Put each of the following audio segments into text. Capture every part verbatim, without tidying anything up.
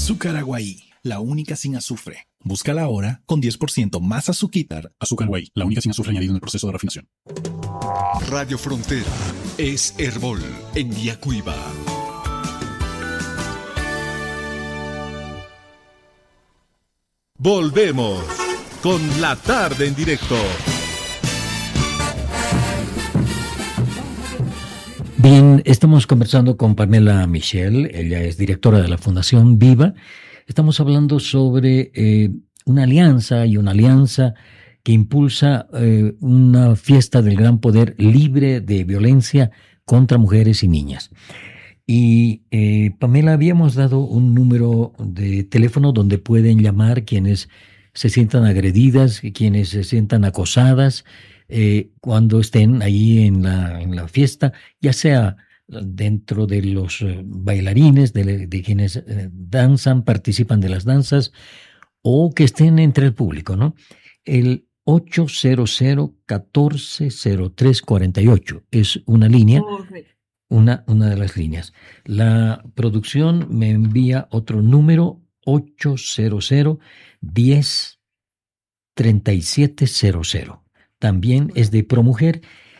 Azúcar Aguaí, la única sin azufre. Búscala ahora con diez por ciento más azuquitar. Azúcar Aguaí, la única sin azufre añadido en el proceso de refinación. Radio Frontera es Herbol en Yacuiba. Volvemos con La Tarde en Directo. Bien, estamos conversando con Pamela Michel, ella es directora de la Fundación Viva. Estamos hablando sobre eh, una alianza y una alianza que impulsa eh, una fiesta del gran poder libre de violencia contra mujeres y niñas. Y eh, Pamela, habíamos dado un número de teléfono donde pueden llamar quienes se sientan agredidas, quienes se sientan acosadas, eh, cuando estén ahí en la, en la fiesta, ya sea dentro de los eh, bailarines, de, de quienes eh, danzan, participan de las danzas, o que estén entre el público, ¿no? El ocho cero cero, catorce cero tres cuarenta y ocho es una línea, una, una de las líneas. La producción me envía otro número, ocho cero cero, diez, treinta y siete cero cero. También es de ProMujer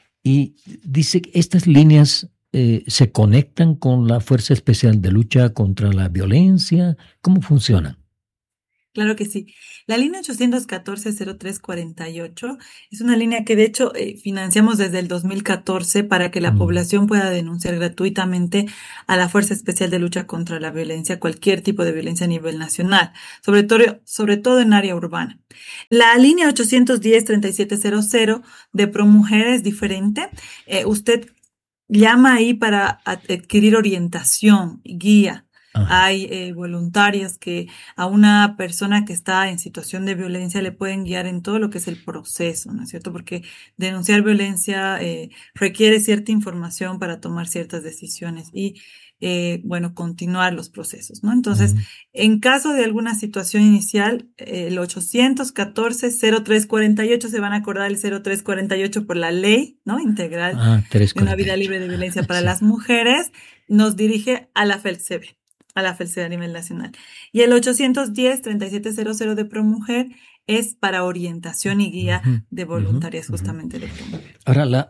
y dice que estas líneas eh, se conectan con la Fuerza Especial de Lucha contra la Violencia. ¿Cómo funcionan? Claro que sí. La línea ocho uno cuatro, cero tres cuatro ocho es una línea que de hecho eh, financiamos desde el dos mil catorce para que la mm. población pueda denunciar gratuitamente a la Fuerza Especial de Lucha contra la Violencia, cualquier tipo de violencia a nivel nacional, sobre todo, sobre todo en área urbana. La línea ocho uno cero, treinta y siete cero cero de ProMujer es diferente. Eh, usted llama ahí para adquirir orientación, guía. Ajá. Hay eh, voluntarias que a una persona que está en situación de violencia le pueden guiar en todo lo que es el proceso, ¿no es cierto? Porque denunciar violencia eh, requiere cierta información para tomar ciertas decisiones y, eh, bueno, continuar los procesos, ¿no? Entonces, uh-huh. en caso de alguna situación inicial, eh, el ocho uno cuatro, cero tres cuatro ocho, se van a acordar el cero tres cuatro ocho por la ley, ¿no? Integral ah, de una vida libre de violencia para sí. las mujeres, nos dirige a la F E L C B. A la F E L C B a nivel nacional. Y el ocho uno cero, treinta y siete cero cero de ProMujer es para orientación y guía uh-huh, de voluntarias uh-huh, justamente uh-huh. de ProMujer. Ahora, la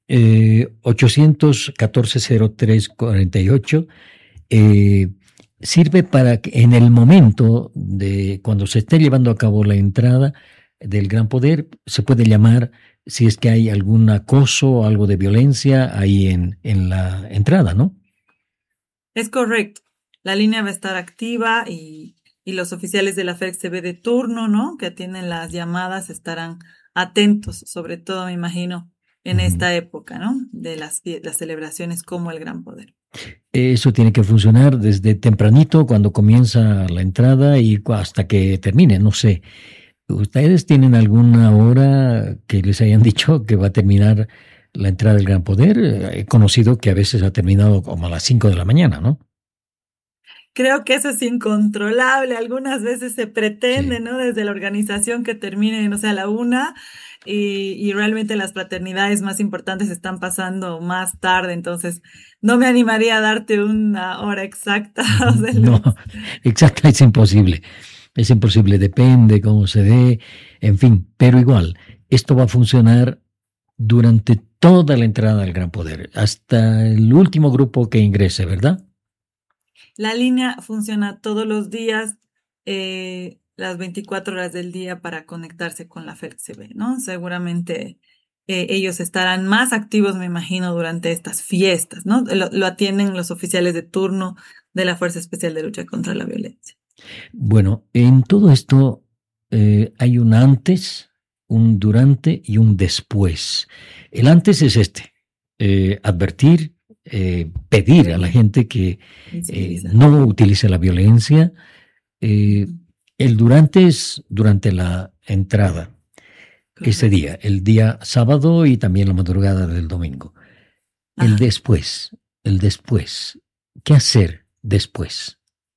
eh, ocho uno cuatro, cero tres cuatro ocho eh, sirve para que en el momento de cuando se esté llevando a cabo la entrada del Gran Poder, se puede llamar si es que hay algún acoso o algo de violencia ahí en, en la entrada, ¿no? Es correcto. La línea va a estar activa y, y los oficiales de la F E L C B de turno, ¿no? Que atienden las llamadas estarán atentos, sobre todo, me imagino, en uh-huh. esta época, ¿no? De las, las celebraciones como el Gran Poder. Eso tiene que funcionar desde tempranito, cuando comienza la entrada y hasta que termine, no sé. ¿Ustedes tienen alguna hora que les hayan dicho que va a terminar la entrada del Gran Poder? He conocido que a veces ha terminado como a las cinco de la mañana, ¿no? Creo que eso es incontrolable. Algunas veces se pretende, sí. ¿no? Desde la organización que termine, no sé, a la una y, y realmente las fraternidades más importantes están pasando más tarde. Entonces, no me animaría a darte una hora exacta. No, exacta es imposible. Es imposible, depende cómo se dé, en fin. Pero igual, esto va a funcionar durante toda la entrada al Gran Poder, hasta el último grupo que ingrese, ¿verdad? La línea funciona todos los días, eh, las veinticuatro horas del día para conectarse con la F E L C B, ¿no? Seguramente eh, ellos estarán más activos, me imagino, durante estas fiestas, ¿no? Lo, lo atienden los oficiales de turno de la Fuerza Especial de Lucha contra la Violencia. Bueno, en todo esto eh, hay un antes, un durante y un después. El antes es este, eh, advertir, Eh, pedir a la gente que eh, no utilice la violencia. Eh, el durante es durante la entrada, ese día, el día sábado y también la madrugada del domingo. El después, el después, ¿qué hacer después?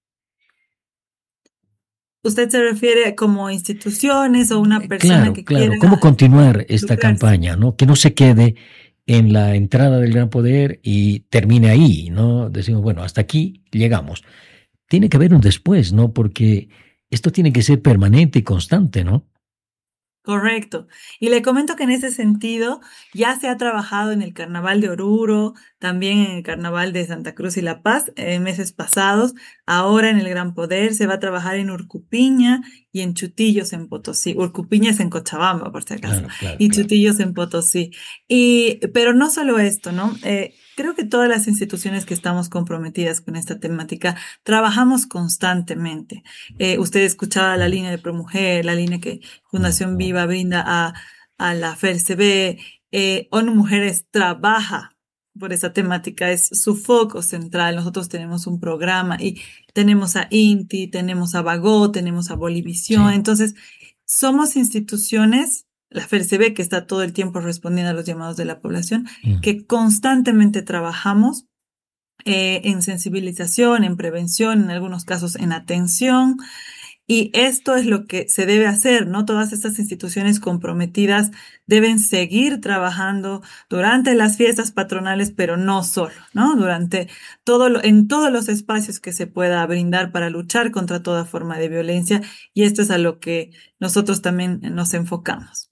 ¿Usted se refiere como instituciones o una persona claro, que claro. quiera? ¿Cómo continuar esta lucrarse? campaña, ¿no? Que no se quede en la entrada del Gran Poder y termine ahí, ¿no? Decimos, bueno, hasta aquí llegamos. tiene que haber un después, ¿no? Porque esto tiene que ser permanente y constante, ¿no? Correcto. Y le comento que en ese sentido ya se ha trabajado en el Carnaval de Oruro, también en el Carnaval de Santa Cruz y La Paz en meses pasados. Ahora en el Gran Poder se va a trabajar en Urcupiña y en Chutillos en Potosí. Urcupiña es en Cochabamba, por si acaso, Claro, claro, y claro. Chutillos en Potosí. Y, pero no solo esto, ¿no? Eh, creo que todas las instituciones que estamos comprometidas con esta temática trabajamos constantemente. Eh, usted escuchaba la línea de ProMujer, la línea que Fundación Viva brinda a, a la F E R C B. Eh, ONU Mujeres trabaja por esa temática, es su foco central. Nosotros tenemos un programa y tenemos a INTI, tenemos a Bagó, tenemos a Bolivisión. Sí. Entonces, somos instituciones, la F E R C B, que está todo el tiempo respondiendo a los llamados de la población, Mm. que constantemente trabajamos eh, en sensibilización, en prevención, en algunos casos en atención. Y esto es lo que se debe hacer, ¿no? Todas estas instituciones comprometidas deben seguir trabajando durante las fiestas patronales, pero no solo, ¿no? Durante todo lo, en todos los espacios que se pueda brindar para luchar contra toda forma de violencia. Y esto es a lo que nosotros también nos enfocamos.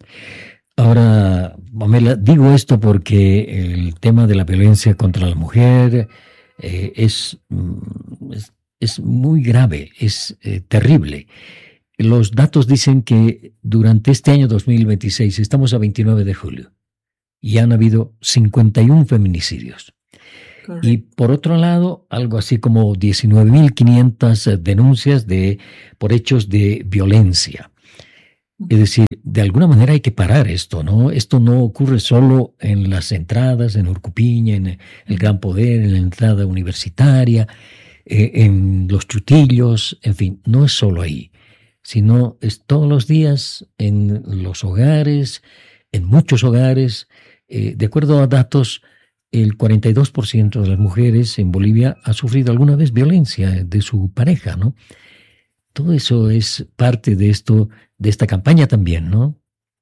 Ahora, Pamela, digo esto porque el tema de la violencia contra la mujer eh, es, mm, es, es muy grave, es eh, terrible. Los datos dicen que durante este año dos mil veintiséis, estamos a veintinueve de julio, y han habido cincuenta y uno feminicidios. Correcto. Y por otro lado, algo así como diecinueve mil quinientas denuncias de, por hechos de violencia. Es decir, de alguna manera hay que parar esto, ¿no? Esto no ocurre solo en las entradas, en Urcupiña, en el Gran Poder, en la entrada universitaria, eh, en los Chutillos, en fin, no es solo ahí, sino es todos los días en los hogares, en muchos hogares. Eh, de acuerdo a datos, el cuarenta y dos por ciento de las mujeres en Bolivia ha sufrido alguna vez violencia de su pareja, ¿no? Todo eso es parte de esto, de esta campaña también, ¿no?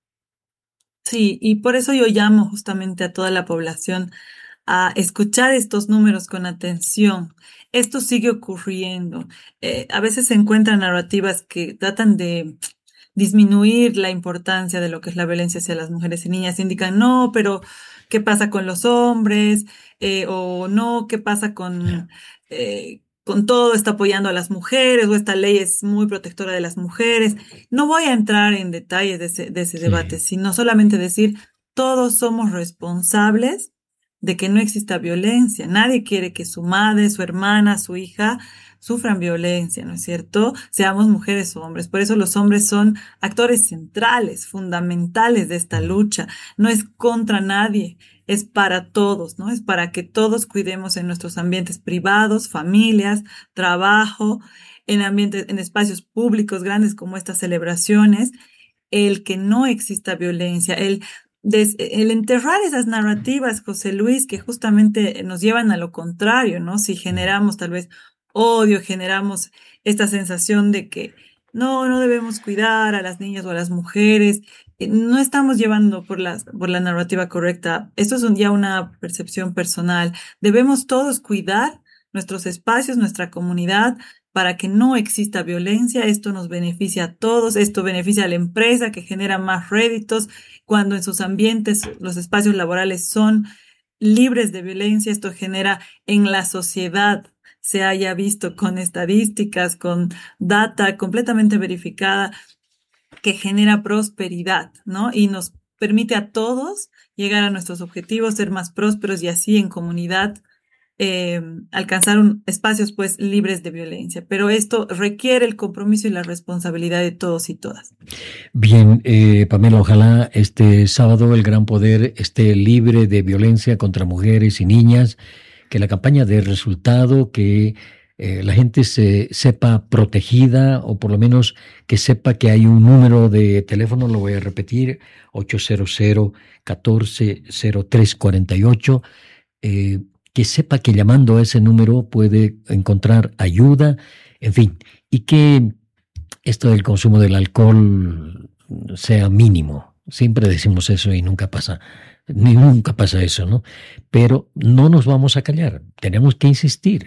Sí, y por eso yo llamo justamente a toda la población a escuchar estos números con atención. Esto sigue ocurriendo. Eh, a veces se encuentran narrativas que tratan de disminuir la importancia de lo que es la violencia hacia las mujeres y niñas. Indican, no, pero ¿qué pasa con los hombres? Eh, o no, ¿qué pasa con... Eh, con todo está apoyando a las mujeres, o esta ley es muy protectora de las mujeres? No voy a entrar en detalles de ese, de ese Sí. debate, sino solamente decir, todos somos responsables de que no exista violencia. Nadie quiere que su madre, su hermana, su hija sufran violencia, ¿no es cierto? Seamos mujeres o hombres. Por eso los hombres son actores centrales, fundamentales de esta lucha. No es contra nadie, es para todos, ¿no? Es para que todos cuidemos en nuestros ambientes privados, familias, trabajo, en ambientes, en espacios públicos grandes como estas celebraciones, el que no exista violencia, el Des, el enterrar esas narrativas, José Luis, que justamente nos llevan a lo contrario, ¿no? Si generamos tal vez odio, generamos esta sensación de que no, no debemos cuidar a las niñas o a las mujeres, eh, no estamos llevando por la, por la narrativa correcta. Esto es un, ya una percepción personal. Debemos todos cuidar nuestros espacios, nuestra comunidad, para que no exista violencia. Esto nos beneficia a todos, esto beneficia a la empresa que genera más réditos cuando en sus ambientes los espacios laborales son libres de violencia. Esto genera en la sociedad, se haya visto con estadísticas, con data completamente verificada, que genera prosperidad, ¿no? Y nos permite a todos llegar a nuestros objetivos, ser más prósperos y así en comunidad Eh, alcanzar un, espacios pues libres de violencia. Pero esto requiere el compromiso y la responsabilidad de todos y todas. Bien, eh, Pamela, ojalá este sábado el Gran Poder esté libre de violencia contra mujeres y niñas, que la campaña dé resultado, que eh, la gente se sepa protegida, o por lo menos que sepa que hay un número de teléfono, lo voy a repetir, ocho cero cero, uno cuatro cero tres cuatro ocho, eh, que sepa que llamando a ese número puede encontrar ayuda, en fin, y que esto del consumo del alcohol sea mínimo. Siempre decimos eso y nunca pasa, ni nunca pasa eso, ¿no? Pero no nos vamos a callar, tenemos que insistir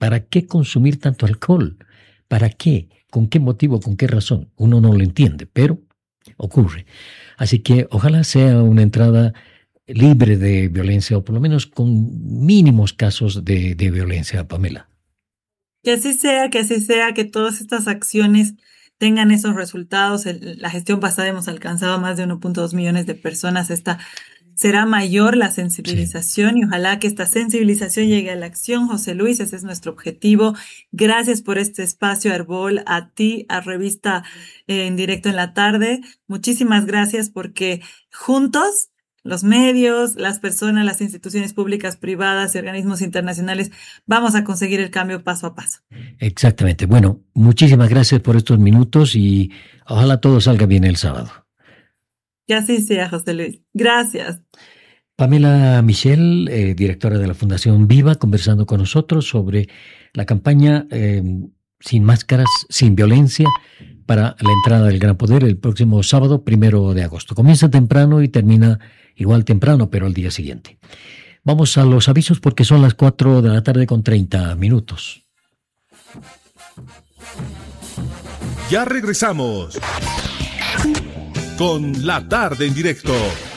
¿Para qué consumir tanto alcohol? ¿Para qué? ¿Con qué motivo? ¿Con qué razón? Uno no lo entiende, pero ocurre. Así que ojalá sea una entrada libre de violencia o por lo menos con mínimos casos de, de violencia, Pamela. Que así sea, que así sea, que todas estas acciones tengan esos resultados. El, la gestión pasada hemos alcanzado a más de uno punto dos millones de personas. Esta será mayor la sensibilización, sí, y ojalá que esta sensibilización llegue a la acción. José Luis, ese es nuestro objetivo. Gracias por este espacio, Herbol, a ti, a Revista eh, en Directo en la Tarde. Muchísimas gracias porque juntos, los medios, las personas, las instituciones públicas, privadas y organismos internacionales, vamos a conseguir el cambio paso a paso. Exactamente. Bueno, muchísimas gracias por estos minutos y ojalá todo salga bien el sábado. Que así sea, José Luis. Gracias. Pamela Michel, eh, directora de la Fundación Viva, conversando con nosotros sobre la campaña eh, Sin Máscaras, Sin Violencia, para la entrada del Gran Poder el próximo sábado, primero de agosto. Comienza temprano y termina igual temprano, pero al día siguiente. Vamos a los avisos porque son las cuatro de la tarde con treinta minutos. Ya regresamos con La Tarde en Directo